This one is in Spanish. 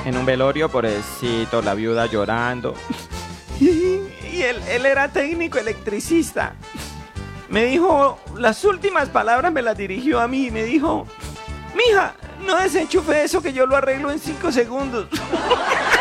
en un velorio, pobrecito, la viuda llorando. Y él era técnico electricista. Me dijo, las últimas palabras me las dirigió a mí. Me dijo, mija, no desenchufe eso que yo lo arreglo en 5 segundos.